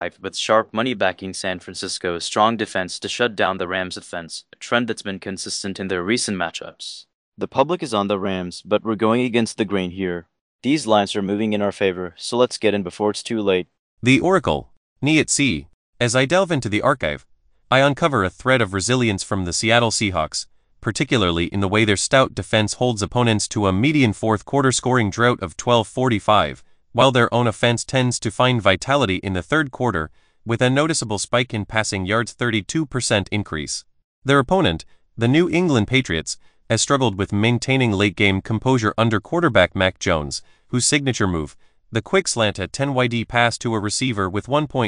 with sharp money backing San Francisco's strong defense to shut down the Rams' offense, a trend that's been consistent in their recent matchups. The public is on the Rams, but we're going against the grain here. These lines are moving in our favor, so let's get in before it's too late. The Oracle, NIATC. As I delve into the archive, I uncover a thread of resilience from the Seattle Seahawks, particularly in the way their stout defense holds opponents to a median fourth-quarter scoring drought of 12:45, while their own offense tends to find vitality in the third quarter, with a noticeable spike in passing yards 32% increase. Their opponent, the New England Patriots, has struggled with maintaining late-game composure under quarterback Mac Jones, whose signature move, the quick slant at 10 YD pass to a receiver with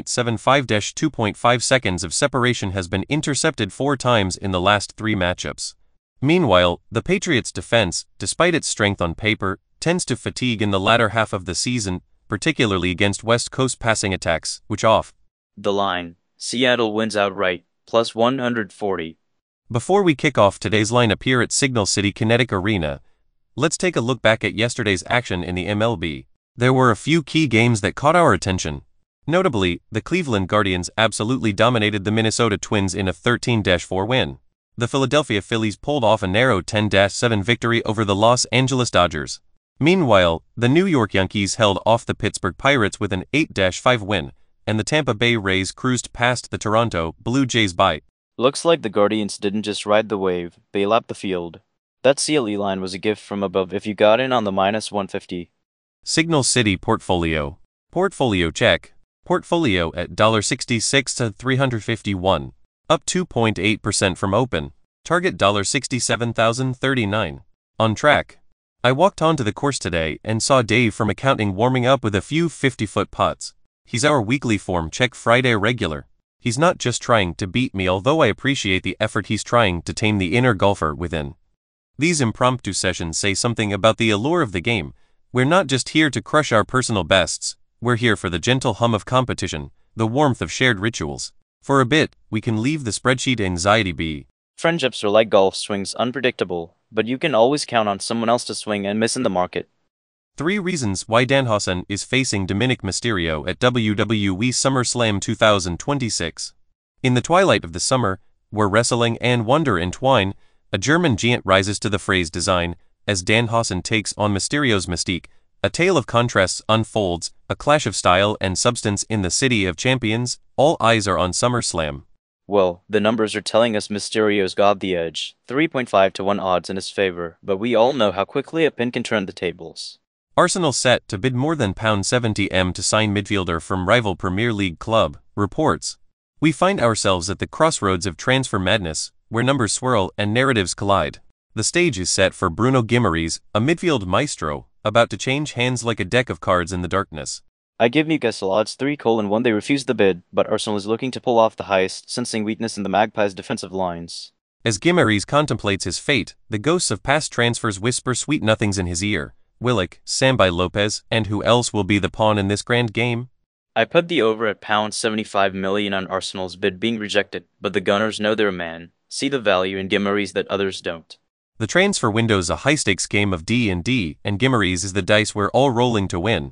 1.75-2.5 seconds of separation, has been intercepted 4 times in the last 3 matchups. Meanwhile, the Patriots' defense, despite its strength on paper, tends to fatigue in the latter half of the season, particularly against West Coast passing attacks, which off the line, Seattle wins outright, plus 140. Before we kick off today's lineup here at Signal City Kinetic Arena, let's take a look back at yesterday's action in the MLB. There were a few key games that caught our attention. Notably, the Cleveland Guardians absolutely dominated the Minnesota Twins in a 13-4 win. The Philadelphia Phillies pulled off a narrow 10-7 victory over the Los Angeles Dodgers. Meanwhile, the New York Yankees held off the Pittsburgh Pirates with an 8-5 win, and the Tampa Bay Rays cruised past the Toronto Blue Jays by. Looks like the Guardians didn't just ride the wave, they lapped the field. That CLE line was a gift from above if you got in on the minus 150. Signal City Portfolio. Portfolio check. Portfolio at $66 to $351. Up 2.8% from open. Target $67,039. On track. I walked onto the course today and saw Dave from accounting warming up with a few 50-foot putts. He's our weekly form check Friday regular. He's not just trying to beat me, although I appreciate the effort. He's trying to tame the inner golfer within. These impromptu sessions say something about the allure of the game. We're not just here to crush our personal bests, we're here for the gentle hum of competition, the warmth of shared rituals. For a bit, we can leave the spreadsheet anxiety be. Friendships are like golf swings, unpredictable, but you can always count on someone else to swing and miss in the market. 3 reasons why Danhausen is facing Dominic Mysterio at WWE SummerSlam 2026. In the twilight of the summer, where wrestling and wonder entwine, a German giant rises to the phrase design, as Danhausen takes on Mysterio's mystique. A tale of contrasts unfolds, a clash of style and substance in the City of Champions. All eyes are on SummerSlam. Well, the numbers are telling us Mysterio's got the edge, 3.5 to 1 odds in his favor, but we all know how quickly a pin can turn the tables. Arsenal set to bid more than £70m to sign midfielder from rival Premier League club, reports. We find ourselves at the crossroads of transfer madness, where numbers swirl and narratives collide. The stage is set for Bruno Guimaraes, a midfield maestro, about to change hands like a deck of cards in the darkness. I give Newcastle odds 3:1. They refused the bid, but Arsenal is looking to pull off the heist, sensing weakness in the Magpies' defensive lines. As Guimaraes contemplates his fate, the ghosts of past transfers whisper sweet nothings in his ear. Willock, Sambi Lopez, and who else will be the pawn in this grand game? I put the over at £75 million on Arsenal's bid being rejected, but the Gunners know their man, see the value in Guimaraes that others don't. The transfer window's a high-stakes game of D&D, and Guimaraes is the dice we're all rolling to win.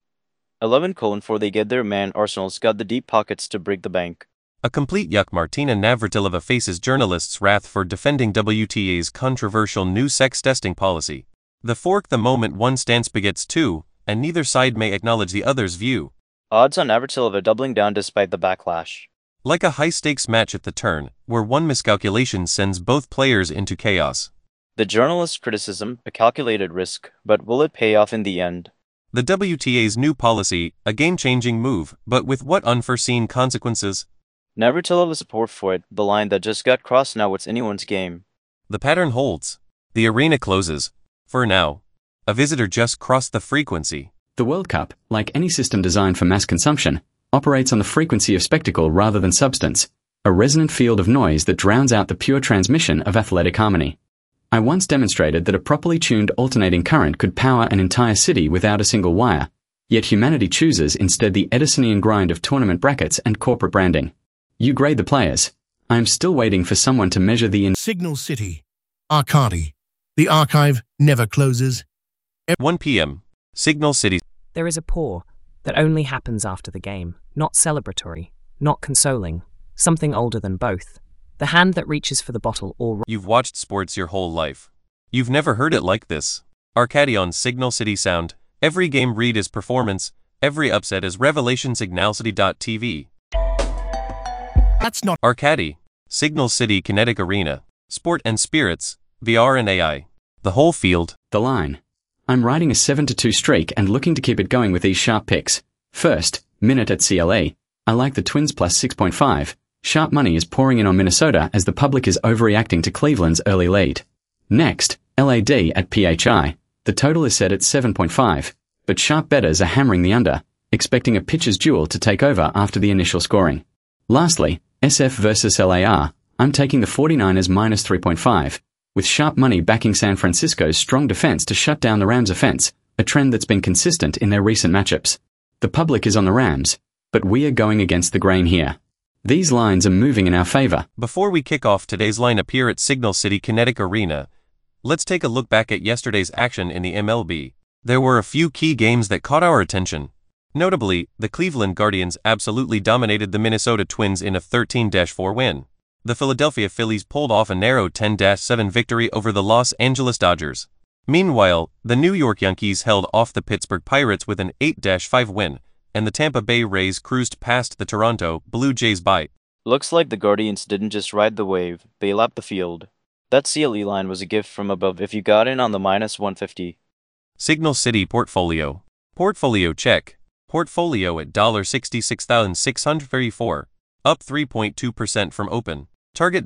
11:4. They get their man. Arsenal's got the deep pockets to break the bank. A complete yuck. Martina Navratilova faces journalists' wrath for defending WTA's controversial new sex testing policy. The fork the moment one stance begets two, and neither side may acknowledge the other's view. Odds on Navratilova doubling down despite the backlash. Like a high-stakes match at the turn, where one miscalculation sends both players into chaos. The journalist's criticism, a calculated risk, but will it pay off in the end? The WTA's new policy, a game-changing move, but with what unforeseen consequences? Navratilova's support for it, the line that just got crossed. Now it's anyone's game. The pattern holds. The arena closes. For now. A visitor just crossed the frequency. The World Cup, like any system designed for mass consumption, operates on the frequency of spectacle rather than substance, a resonant field of noise that drowns out the pure transmission of athletic harmony. I once demonstrated that a properly tuned alternating current could power an entire city without a single wire, yet humanity chooses instead the Edisonian grind of tournament brackets and corporate branding. You grade the players. I am still waiting for someone to measure the Signal City. Arcadi. The archive never closes. 1 p.m. Signal City. There is a pour that only happens after the game, not celebratory, not consoling, something older than both. The hand that reaches for the bottle or... You've watched sports your whole life. You've never heard it like this. Arcadi on Signal City Sound. Every game read is performance, every upset is revelation. Signalcity.tv. That's not Arcadi. Signal City Kinetic Arena. Sport and Spirits. VR and AI. The whole field. The line. I'm riding a 7-2 streak and looking to keep it going with these sharp picks. First, Minute at CLA. I like the Twins plus 6.5. Sharp money is pouring in on Minnesota as the public is overreacting to Cleveland's early lead. Next, LAD at PHI. The total is set at 7.5, but sharp bettors are hammering the under, expecting a pitcher's duel to take over after the initial scoring. Lastly, SF versus LAR. I'm taking the 49ers minus 3.5, with sharp money backing San Francisco's strong defense to shut down the Rams' offense, a trend that's been consistent in their recent matchups. The public is on the Rams, but we are going against the grain here. These lines are moving in our favor. Before we kick off today's lineup here at Signal City Kinetic Arena, let's take a look back at yesterday's action in the MLB. There were a few key games that caught our attention. Notably, the Cleveland Guardians absolutely dominated the Minnesota Twins in a 13-4 win. The Philadelphia Phillies pulled off a narrow 10-7 victory over the Los Angeles Dodgers. Meanwhile, the New York Yankees held off the Pittsburgh Pirates with an 8-5 win, and the Tampa Bay Rays cruised past the Toronto Blue Jays by. Looks like the Guardians didn't just ride the wave, they lapped the field. That CLE line was a gift from above if you got in on the minus 150. Signal City Portfolio. Portfolio check. Portfolio at $66,634, up 3.2% from open. Target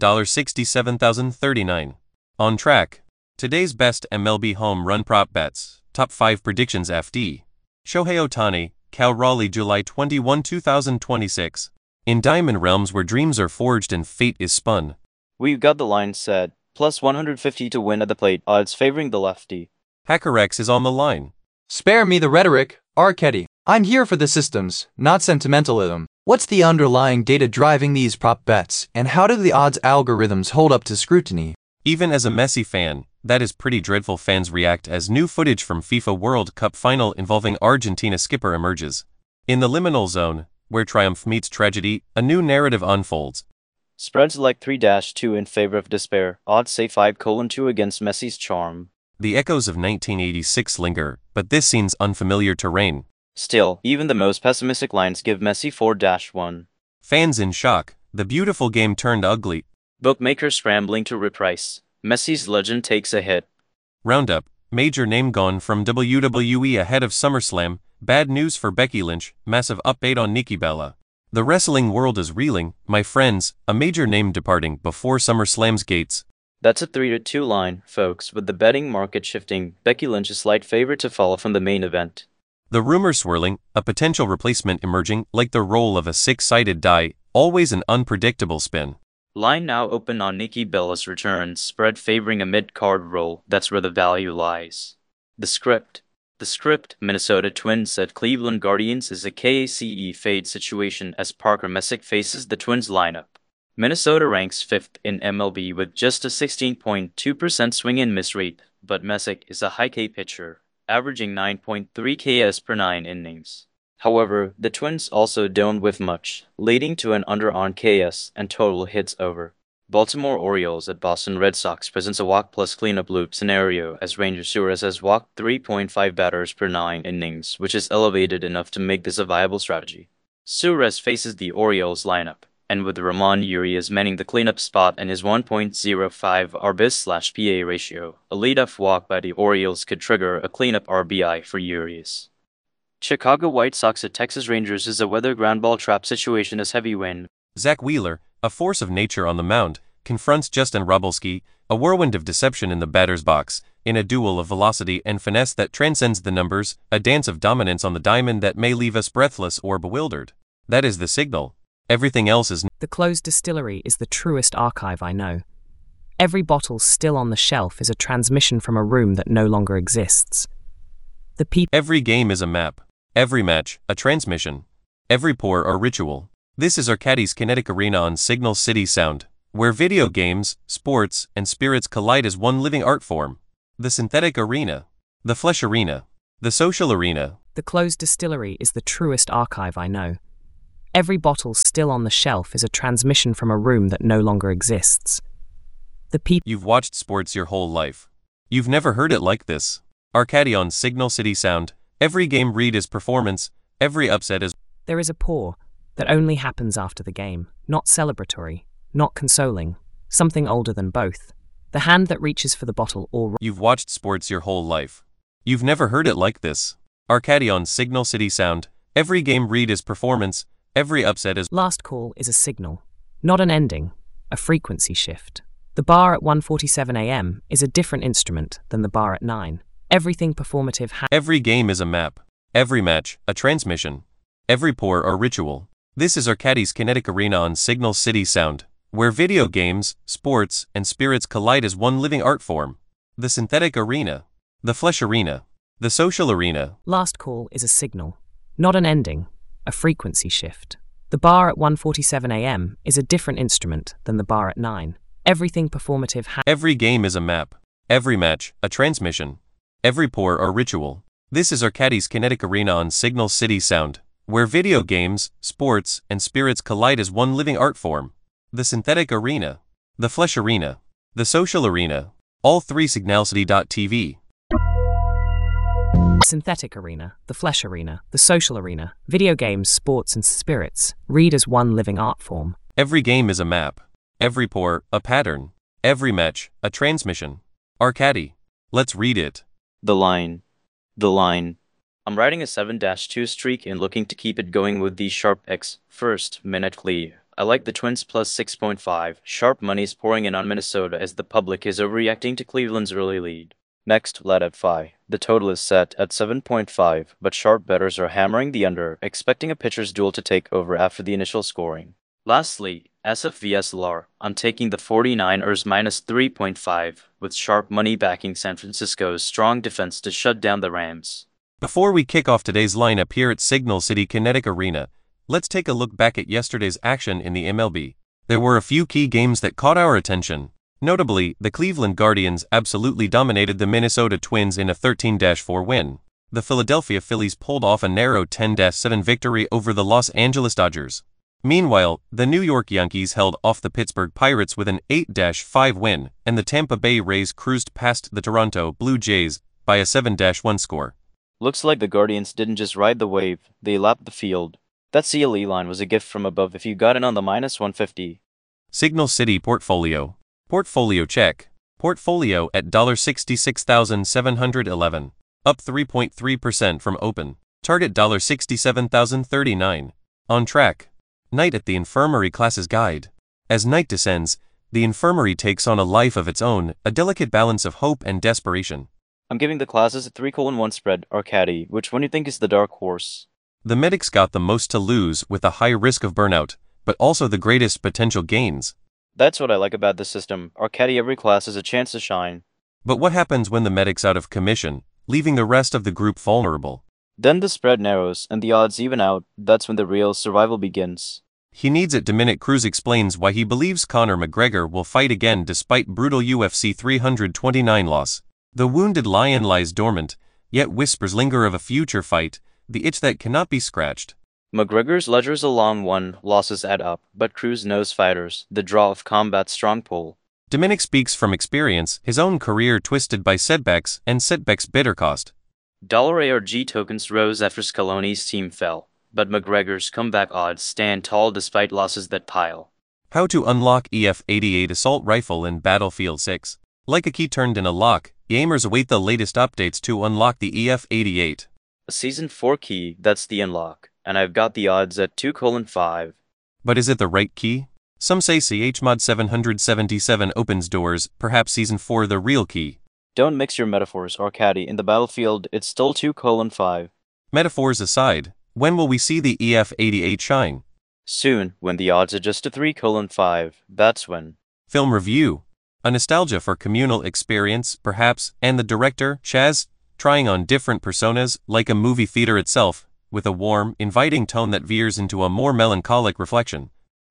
$67,039. On track. Today's best MLB home run prop bets. Top 5 predictions FD. Shohei Ohtani, Cal Raleigh, July 21, 2026. In Diamond Realms where dreams are forged and fate is spun. We've got the line set, plus 150 to win at the plate, odds favoring the lefty. HackerX is on the line. Spare me the rhetoric, Arcadi. I'm here for the systems, not sentimentalism. What's the underlying data driving these prop bets, and how do the odds algorithms hold up to scrutiny? Even as a Messi fan, that is pretty dreadful. Fans react as new footage from FIFA World Cup final involving Argentina skipper emerges. In the liminal zone, where triumph meets tragedy, a new narrative unfolds. Spreads like 3-2 in favor of despair, odds say 5:2 against Messi's charm. The echoes of 1986 linger, but this seems unfamiliar terrain. Still, even the most pessimistic lines give Messi 4-1. Fans in shock, the beautiful game turned ugly. Bookmakers scrambling to reprice. Messi's legend takes a hit. Roundup, major name gone from WWE ahead of SummerSlam, bad news for Becky Lynch, massive update on Nikki Bella. The wrestling world is reeling, my friends, a major name departing before SummerSlam's gates. That's a 3-2 line, folks, with the betting market shifting. Becky Lynch a slight favorite to follow from the main event. The rumor swirling, a potential replacement emerging, like the roll of a six-sided die, always an unpredictable spin. Line now open on Nikki Bella's return, spread favoring a mid-card roll, that's where the value lies. The script, Minnesota Twins at Cleveland Guardians is a KACE fade situation as Parker Messick faces the Twins lineup. Minnesota ranks 5th in MLB with just a 16.2% swing and miss rate, but Messick is a high K pitcher, averaging 9.3 Ks per 9 innings. However, the Twins also don't whiff much, leading to an under on Ks and total hits over. Baltimore Orioles at Boston Red Sox presents a walk plus cleanup loop scenario as Ranger Suarez has walked 3.5 batters per 9 innings, which is elevated enough to make this a viable strategy. Suarez faces the Orioles lineup, and with Ramon Urias manning the cleanup spot and his 1.05 RBIS/PA ratio, a leadoff walk by the Orioles could trigger a cleanup RBI for Urias. Chicago White Sox at Texas Rangers is a weather ground ball trap situation as heavy wind. Zach Wheeler, a force of nature on the mound, confronts Justin Robelski, a whirlwind of deception in the batter's box, in a duel of velocity and finesse that transcends the numbers, a dance of dominance on the diamond that may leave us breathless or bewildered. That is the signal. Everything else is... The closed distillery is the truest archive I know. Every bottle still on the shelf is a transmission from a room that no longer exists. The people... Every game is a map. Every match, a transmission. Every pour, a ritual. This is Arcadi's Kinetic Arena on Signal City Sound, where video games, sports, and spirits collide as one living art form. The synthetic arena. The flesh arena. The social arena. The closed distillery is the truest archive I know. Every bottle still on the shelf is a transmission from a room that no longer exists. The people. You've watched sports your whole life. You've never heard it like this. Arcady on Signal City Sound. Every game read is performance, every upset is. There is a pour that only happens after the game, not celebratory, not consoling, something older than both. The hand that reaches for the bottle or. You've watched sports your whole life. You've never heard it like this. Arcady on Signal City Sound. Every game read is performance, every upset is. Last call is a signal, not an ending, a frequency shift. The bar at 1:47 a.m. is a different instrument than the bar at 9. Everything performative Every game is a map. Every match, a transmission. Every pour or ritual. This is Arcady's Kinetic Arena on Signal City Sound, where video games, sports, and spirits collide as one living art form. The synthetic arena. The flesh arena. The social arena. Last call is a signal, not an ending, a frequency shift. The bar at 1:47 a.m. is a different instrument than the bar at 9. Everything performative Every game is a map. Every match, a transmission. Every pour or ritual. This is Arcady's Kinetic Arena on Signal City Sound, where video games, sports, and spirits collide as one living art form. The synthetic arena. The flesh arena. The social arena. All three signalcity.tv. Synthetic arena, the flesh arena, the social arena, video games, sports, and spirits, read as one living art form. Every game is a map. Every pour, a pattern. Every match, a transmission. Arcady. Let's read it. The line. The line. I'm riding a 7-2 streak and looking to keep it going with these sharp X. First, minutely. I like the Twins plus 6.5. Sharp money's pouring in on Minnesota as the public is overreacting to Cleveland's early lead. Next, let at Phi. The total is set at 7.5, but sharp bettors are hammering the under, expecting a pitcher's duel to take over after the initial scoring. Lastly, SF vs LAR. I'm taking the 49ers minus 3.5, with sharp money backing San Francisco's strong defense to shut down the Rams. Before we kick off today's lineup here at Signal City Kinetic Arena, let's take a look back at yesterday's action in the MLB. There were a few key games that caught our attention. Notably, the Cleveland Guardians absolutely dominated the Minnesota Twins in a 13-4 win. The Philadelphia Phillies pulled off a narrow 10-7 victory over the Los Angeles Dodgers. Meanwhile, the New York Yankees held off the Pittsburgh Pirates with an 8-5 win, and the Tampa Bay Rays cruised past the Toronto Blue Jays by a 7-1 score. Looks like the Guardians didn't just ride the wave, they lapped the field. That CLE line was a gift from above if you got in on the minus 150. Signal City Portfolio. Portfolio check. Portfolio at $66,711. Up 3.3% from open. Target $67,039. On track. Night at the Infirmary Classes Guide. As night descends, the infirmary takes on a life of its own, a delicate balance of hope and desperation. I'm giving the classes a 3:1 spread, Arcady. Which one do you think is the dark horse? The medics got the most to lose with a high risk of burnout, but also the greatest potential gains. That's what I like about this system. Arcady, every class has a chance to shine. But what happens when the medic's out of commission, leaving the rest of the group vulnerable? Then the spread narrows, and the odds even out. That's when the real survival begins. He needs it. Dominic Cruz explains why he believes Conor McGregor will fight again despite brutal UFC 329 loss. The wounded lion lies dormant, yet whispers linger of a future fight, the itch that cannot be scratched. McGregor's ledger's a long one, losses add up, but Cruz knows fighters, the draw of combat's strong pull. Dominic speaks from experience, his own career twisted by setbacks and setbacks' bitter cost. $ARG tokens rose after Scaloni's team fell, but McGregor's comeback odds stand tall despite losses that pile. How to unlock EF-88 assault rifle in Battlefield 6. Like a key turned in a lock, gamers await the latest updates to unlock the EF-88. A Season 4 key, that's the unlock, and I've got the odds at 2:5. But is it the right key? Some say CHMod 777 opens doors, perhaps Season 4 the real key. Don't mix your metaphors, Arcady. In the battlefield, it's still 2:5. Metaphors aside, when will we see the EF-88 shine? Soon, when the odds adjust to 3:5, that's when. Film review. A nostalgia for communal experience, perhaps, and the director, Chaz, trying on different personas, like a movie theater itself, with a warm, inviting tone that veers into a more melancholic reflection.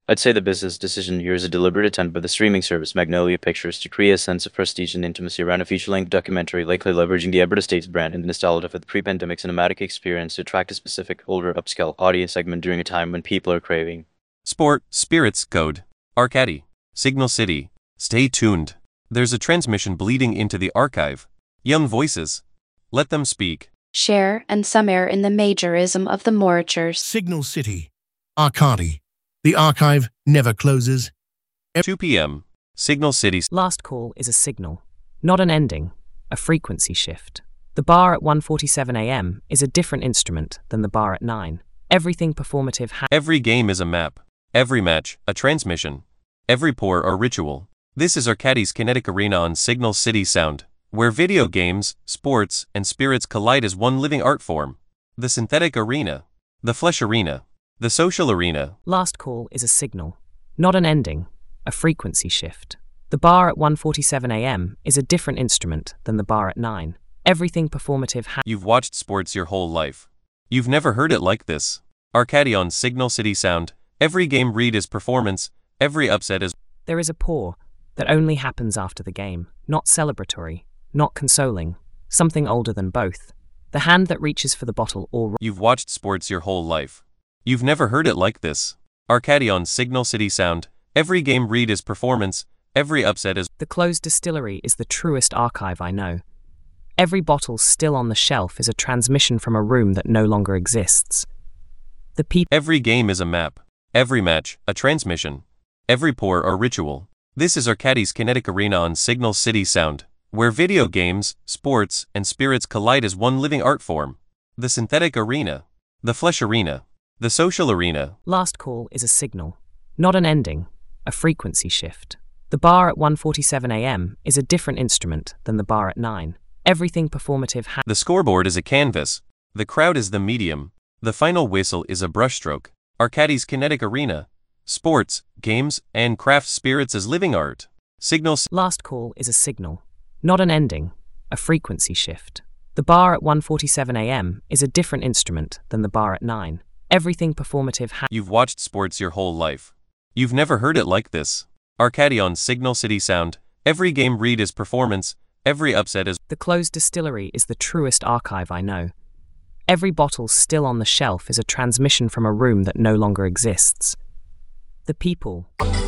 I'd say the business decision here is a deliberate attempt by the streaming service Magnolia Pictures to create a sense of prestige and intimacy around a feature-length documentary, likely leveraging the Edward Estates brand and the nostalgia of the pre-pandemic cinematic experience to attract a specific, older, upscale audience segment during a time when people are craving Sport, spirits, code, Arcady, Signal City. Stay tuned. There's a transmission bleeding into the archive. Young voices. Let them speak. Share and somewhere in the majorism of the moritures. Signal City. Arcady. The archive never closes. 2 p.m. Signal City. Last call is a signal, not an ending, a frequency shift. The bar at 1:47 a.m. is a different instrument than the bar at 9. Everything performative Every game is a map. Every match, a transmission. Every pour, a ritual. This is Arcady's kinetic arena on Signal City Sound, where video games, sports, and spirits collide as one living art form. The synthetic arena. The flesh arena. The social arena. Last call is a signal, not an ending, a frequency shift. The bar at 1:47 a.m. is a different instrument than the bar at 9. Everything performative You've watched sports your whole life. You've never heard it like this. Arcady on Signal City Sound. Every game read is performance. Every upset is. There is a pour that only happens after the game, not celebratory, not consoling, something older than both. The hand that reaches for the bottle or. You've watched sports your whole life. You've never heard it like this. Arcady on Signal City Sound. Every game read is performance. Every upset is. The closed distillery is the truest archive I know. Every bottle still on the shelf is a transmission from a room that no longer exists. The people. Every game is a map. Every match, a transmission. Every pour, a ritual. This is Arcady's kinetic arena on Signal City Sound, where video games, sports, and spirits collide as one living art form. The synthetic arena. The flesh arena. The social arena. Last call is a signal, not an ending, a frequency shift. The bar at 1:47 a.m. is a different instrument than the bar at 9. Everything performative The scoreboard is a canvas. The crowd is the medium. The final whistle is a brushstroke. Arcady's kinetic arena. Sports, games, and craft spirits as living art. Signals. Last call is a signal, not an ending, a frequency shift. The bar at 1:47 a.m. is a different instrument than the bar at 9. Everything performative You've watched sports your whole life. You've never heard it like this. Arcady on Signal City Sound. Every game read is performance. Every upset is. The closed distillery is the truest archive I know. Every bottle still on the shelf is a transmission from a room that no longer exists. The people.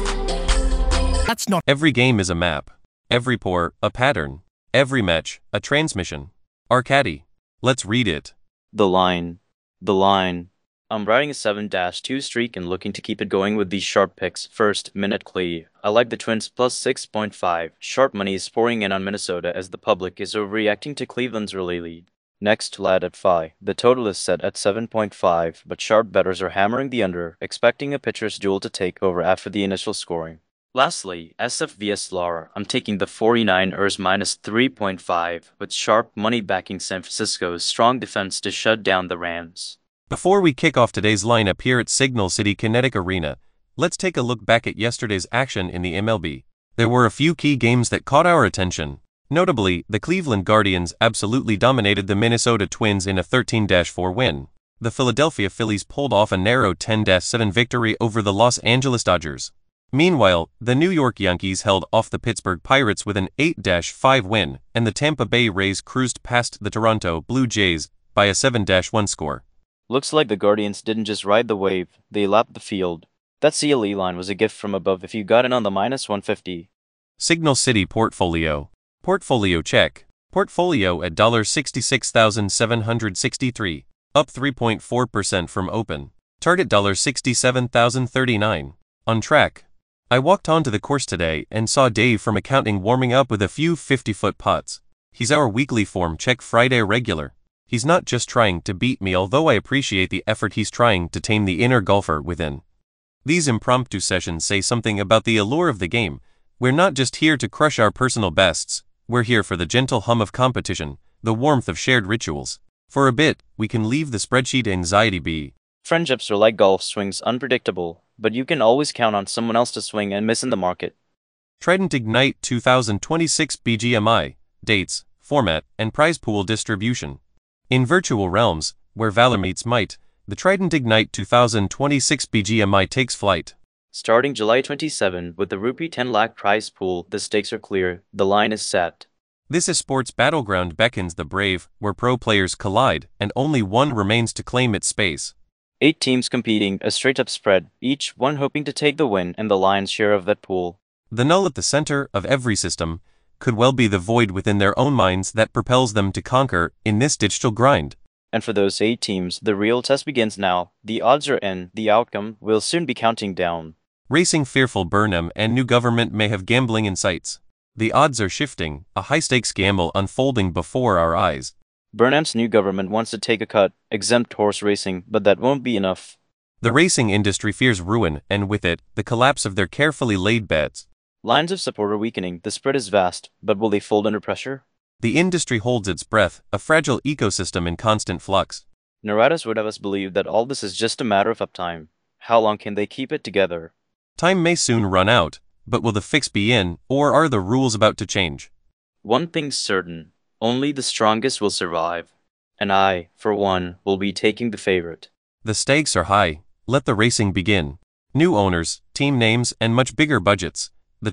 That's not. Every game is a map. Every pour, a pattern. Every match, a transmission. Arcady. Let's read it. The line. The line. I'm riding a 7-2 streak and looking to keep it going with these sharp picks. First, Minute Clee. I like the Twins plus 6.5. Sharp money is pouring in on Minnesota as the public is overreacting to Cleveland's early lead. Next, Lad at 5. The total is set at 7.5, but sharp bettors are hammering the under, expecting a pitcher's duel to take over after the initial scoring. Lastly, SF vs Lara. I'm taking the 49ers minus 3.5, with sharp money backing San Francisco's strong defense to shut down the Rams. Before we kick off today's lineup here at Signal City Kinetic Arena, let's take a look back at yesterday's action in the MLB. There were a few key games that caught our attention. Notably, the Cleveland Guardians absolutely dominated the Minnesota Twins in a 13-4 win. The Philadelphia Phillies pulled off a narrow 10-7 victory over the Los Angeles Dodgers. Meanwhile, the New York Yankees held off the Pittsburgh Pirates with an 8-5 win, and the Tampa Bay Rays cruised past the Toronto Blue Jays by a 7-1 score. Looks like the Guardians didn't just ride the wave, they lapped the field. That CLE line was a gift from above if you got in on the minus 150. Signal City Portfolio. Portfolio check. Portfolio at $66,763, up 3.4% from open. Target $67,039. On track. I walked onto the course today and saw Dave from accounting warming up with a few 50-foot putts. He's our weekly form check Friday regular. He's not just trying to beat me, although I appreciate the effort he's trying to tame the inner golfer within. These impromptu sessions say something about the allure of the game. We're not just here to crush our personal bests, we're here for the gentle hum of competition, the warmth of shared rituals. For a bit, we can leave the spreadsheet anxiety be. Friendships are like golf swings, unpredictable, but you can always count on someone else to swing and miss in the market. Trident Ignite 2026 BGMI, dates, format, and prize pool distribution. In virtual realms, where valor meets might, the Trident Ignite 2026 BGMI takes flight. Starting July 27 with the Rupee 10 lakh prize pool, the stakes are clear, the line is set. This esports battleground beckons the brave, where pro players collide, and only one remains to claim its space. 8 teams competing, a straight-up spread, each one hoping to take the win and the lion's share of that pool. The null at the center of every system could well be the void within their own minds that propels them to conquer in this digital grind. And for those 8 teams, the real test begins now. The odds are in, the outcome will soon be counting down. Racing fearful Burnham and new government may have gambling in sights. The odds are shifting, a high-stakes gamble unfolding before our eyes. Burnham's new government wants to take a cut, exempt horse racing, but that won't be enough. The racing industry fears ruin, and with it, the collapse of their carefully laid bets. Lines of support are weakening, the spread is vast, but will they fold under pressure? The industry holds its breath, a fragile ecosystem in constant flux. Narratus would have us believe that all this is just a matter of uptime. How long can they keep it together? Time may soon run out, but will the fix be in, or are the rules about to change? One thing's certain, only the strongest will survive. And I, for one, will be taking the favorite. The stakes are high, let the racing begin. New owners, team names, and much bigger budgets. The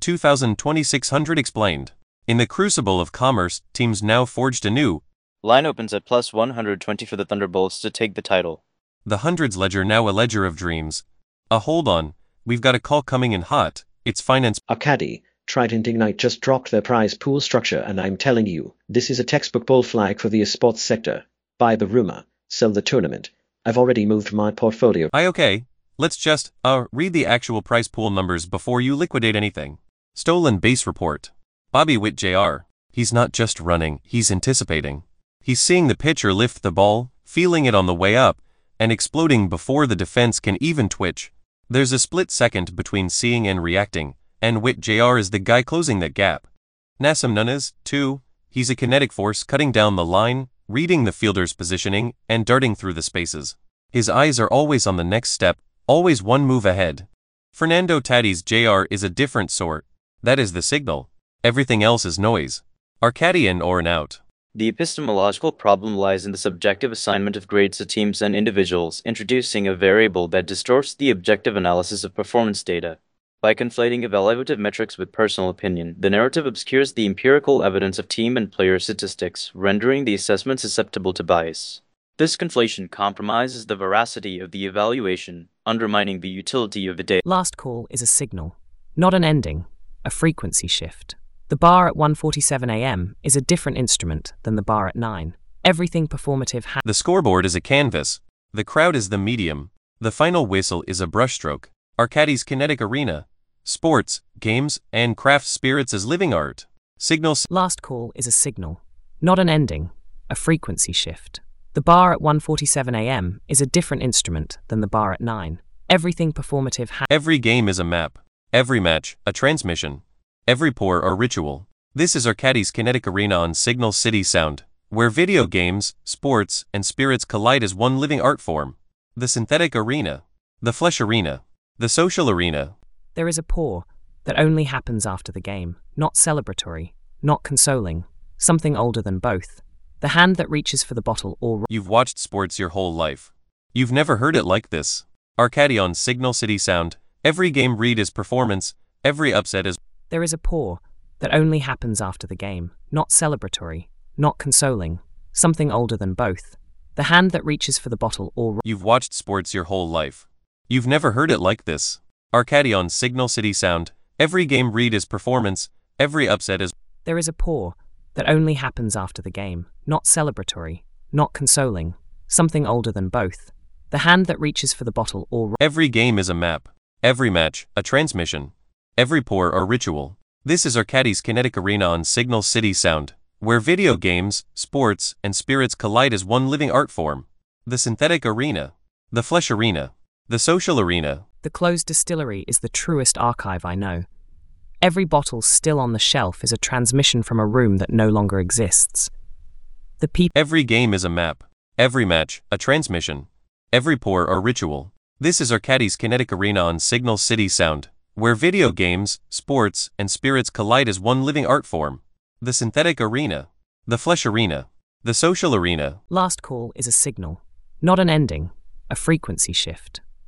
202600 explained. In the crucible of commerce, teams now forged anew. Line opens at plus 120 for the Thunderbolts to take the title. The hundreds ledger now a ledger of dreams. Hold on, we've got a call coming in hot. It's finance. Arcady, Trident Ignite just dropped their prize pool structure, and I'm telling you, this is a textbook bull flag for the esports sector. Buy the rumor, sell the tournament. I've already moved my portfolio. Okay. Let's just, read the actual prize pool numbers before you liquidate anything. Stolen base report. Bobby Witt Jr. He's not just running, he's anticipating. He's seeing the pitcher lift the ball, feeling it on the way up, and exploding before the defense can even twitch. There's a split second between seeing and reacting, and Witt Jr. is the guy closing that gap. Nassim Nunez, too. He's a kinetic force cutting down the line, reading the fielder's positioning, and darting through the spaces. His eyes are always on the next step, always one move ahead. Fernando Tatis Jr. is a different sort. That is the signal. Everything else is noise. Arcady in or an out. The epistemological problem lies in the subjective assignment of grades to teams and individuals, introducing a variable that distorts the objective analysis of performance data. By conflating evaluative metrics with personal opinion, the narrative obscures the empirical evidence of team and player statistics, rendering the assessment susceptible to bias. This conflation compromises the veracity of the evaluation, undermining the utility of the data. Last call is a signal, not an ending, a frequency shift. The bar at 1:47 a.m. is a different instrument than the bar at 9. Everything performative The scoreboard is a canvas. The crowd is the medium. The final whistle is a brushstroke. Arcady's kinetic arena. Sports, games, and craft spirits as living art. Signals. Last call is a signal, not an ending, a frequency shift. The bar at 1:47 a.m. is a different instrument than the bar at 9. Everything performative Every game is a map. Every match, a transmission. Every pour, a ritual. This is Arcady's kinetic arena on Signal City Sound, where video games, sports, and spirits collide as one living art form. The synthetic arena. The flesh arena. The social arena. There is a pour that only happens after the game, not celebratory, not consoling, something older than both. The hand that reaches for the bottle or... You've watched sports your whole life. You've never heard it like this. Arcady on Signal City Sound. Every game read is performance, every upset is... There is a pour that only happens after the game, not celebratory, not consoling, something older than both. The hand that reaches for the bottle or... You've watched sports your whole life. You've never heard it like this. Arcady on Signal City Sound. Every game read is performance, every upset is... There is a pour that only happens after the game, not celebratory, not consoling, something older than both. The hand that reaches for the bottle or... Every game is a map. Every match, a transmission. Every pour, a ritual. This is Arcady's kinetic arena on Signal City Sound, where video games, sports, and spirits collide as one living art form. The synthetic arena. The flesh arena. The social arena. The closed distillery is the truest archive I know. Every bottle still on the shelf is a transmission from a room that no longer exists. The people... Every game is a map. Every match, a transmission. Every pour, a ritual. This is Arcady's kinetic arena on Signal City Sound, where video games, sports, and spirits collide as one living art form. The synthetic arena. The flesh arena. The social arena. Last call is a signal, not an ending, a frequency shift.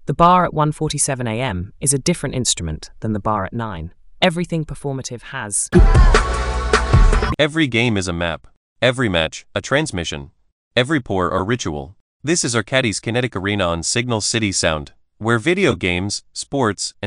The bar at 1:47 a.m. is a different instrument than the bar at 9. Everything performative has. Every game is a map. Every match, a transmission. Every pour, a ritual. This is Arcadis Kinetic Arena on Signal City Sound, where video games, sports, and